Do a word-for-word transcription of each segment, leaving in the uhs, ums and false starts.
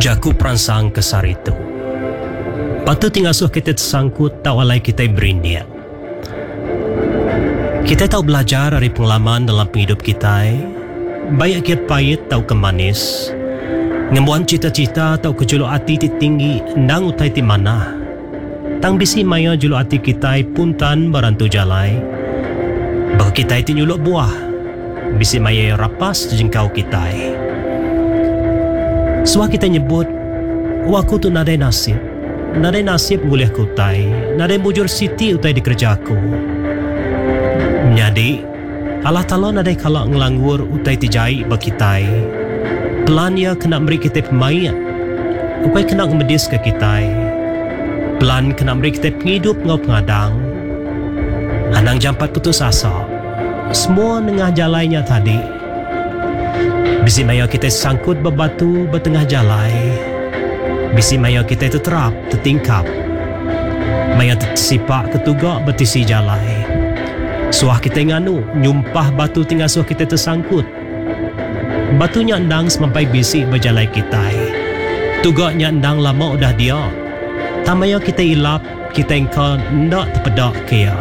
Jaku perangsang kesar itu. Batu tingasuh kita tersangkut tak walai kita berindia. Kita tahu belajar dari pengalaman dalam hidup kita. Baik kia pahit tahu ke manis. Ngembuan cita-cita tahu ke juluk hati ti tinggi ndang utai ti mana. Tang bisi maya juluk hati kita puntan barantu jalai. Bagi kita ti nyuluk buah. Bisi maya rapas jengkau kita. Suah kita nyebut, waku tu nadai nasib. Nadai nasib gulih kutai. Nadai bujur siti utai di kerjaku. Jadi, Allah Ta'ala nadai kalak ngelanggur utai tijai bakitai. Pelan ia kena beri kita pemain. Upai kena ngemedis ke kita. Pelan kena beri kita penghidup ngau pengadang. Anang jampat putus asa. Semua nengah jalainya tadi. Bisi maya kita sangkut berbatu bertengah jalai. Bisi maya kita terterap, tertingkap. Maya tersipak ketugak bertisi jalai. Suah kita nganu, nyumpah batu tinggal suah kita tersangkut. Batunya endang semampai bisi berjalai kita. Tugaknya endang lama udah dia. Tamaya kita ilap, kita engkau ndak terpedak kia.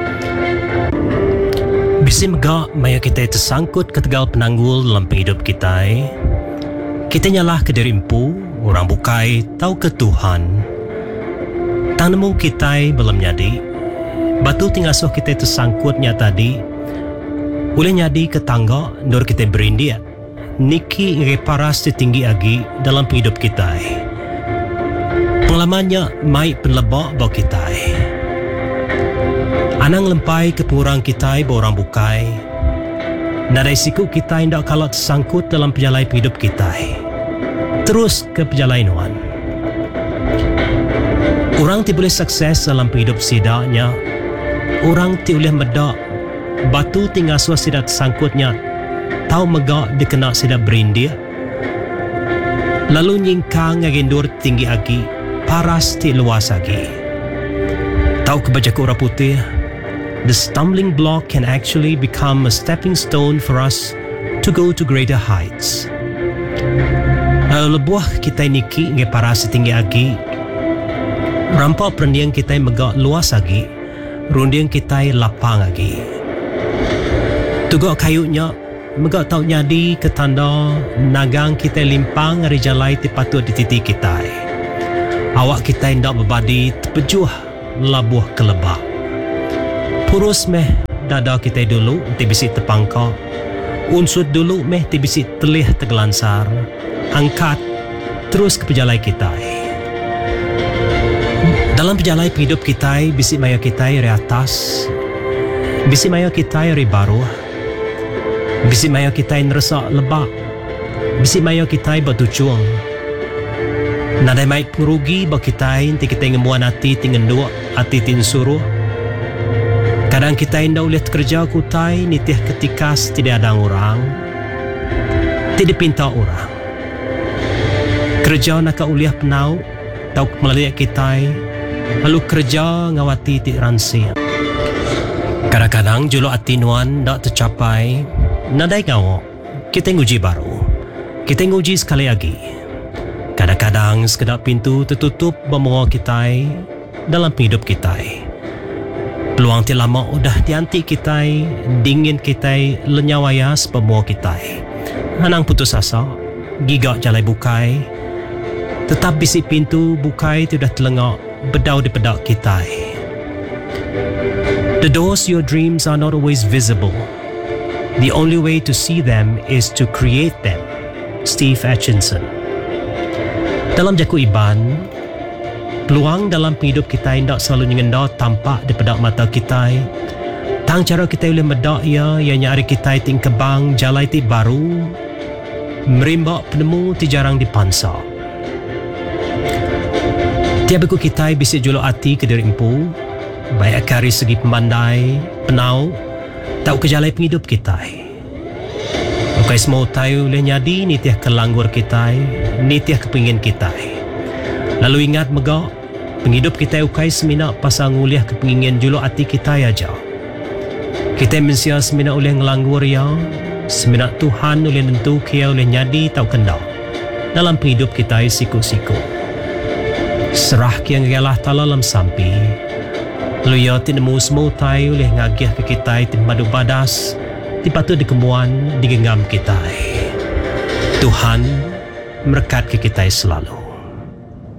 Bisi megak maya kita tersangkut ke tegal penanggul dalam hidup kita. Kita nyalah ke diri empu, orang bukai, tahu ke Tuhan. Tang nemu kita belum nyadi. Batu tinggal suh kita tersangkutnya tadi. Boleh nyadi ke tangga, nur kita berindia. Niki reparas tinggi lagi dalam hidup kita. Pengalamannya mai penlebak bau kita. Anang lempai ke pengurang kita borang bukai. Nadai siku kita hendak kalah tersangkut dalam perjalanan hidup kita. Terus ke perjalanan. Orang ti boleh sukses dalam hidup sidaknya. Orang ti boleh medak. Batu tinggal suah sidak tersangkutnya. Tahu megak dikena sidak berindia. Lalu nyingkang ngagendur tinggi lagi. Paras ti luas lagi. Tahu kebajaku orang putih. The stumbling block can actually become a stepping stone for us to go to greater heights. Uh, lebuah kita niki nge para setinggi lagi. Rampak perendiang kita megak luas lagi. Rundiang kita lapang lagi. Tugak kayunya megak tau nyadi ketanda nagang kita limpang hari jalai tipatut di titik kita. Awak kita hendak berbadi terpejuh labuh kelebak. Purus meh dada kita dulu ti bisi terpangkak. Unsut dulu meh ti bisi telih tergelansar. Angkat terus ke perjalanan kita. Dalam perjalanan hidup kita, bisi maya kita dari atas. Bisi maya kita dari baru. Bisi maya kita ngeresak lebak. Bisi maya kita bertujuan. Nadai maik pengerugi bagi kita ti kita ngemuan hati tinggal dua hati tin suruh. Kadang kita hendak ulihat kerja kutai nitih ketikas tidak ada orang. Tidak pinta orang. Kerja nak uliah penau tau melalui kita. Lalu kerja ngawati ti ransi. Kadang-kadang juluk hati nuan tak tercapai. Nadai ngawak. Kita nguji baru. Kita nguji sekali lagi. Kadang-kadang sekedar pintu tertutup bermula kita dalam hidup kita. Peluang ti lama udah dianti kita, dingin kita, lenyawayas pemua kita. Anang putus asa, gigak jalai bukai. Tetap bisi pintu bukai ti udah telengak, bedau di pedak kita. The doors to your dreams are not always visible. The only way to see them is to create them. Steve Atchison. Dalam jaku Iban, peluang dalam hidup kita hendak selalu nyengenda tampak di pedak mata kita. Tang cara kita boleh medak ia yang nyari kita ting kebang jalai ti baru. Merimbak penemu ti jarang dipansa. Tiap aku kita bisa juluk hati ke diri empu. Baik akari segi pemandai, penau, tahu kejalai penghidup kita. Bukai semua tahu boleh nyadi nitiah kelanggur kita, nitiah kepingin kita. Lalu ingat megak, penghidup kita ukai semina pasang uliah kepingin juluk hati kita aja. Kita mensia semina oleh ngelanggur ya, semina Tuhan oleh nentu kia oleh nyadi tahu kendak. dalam hidup kita siku-siku. Serah kiang galah tala lam sampi. Luya tinemu semutai oleh ngagih ke kita ti madu badas, ti patut dikemuan digenggam kita. Tuhan berkat ke kita selalu.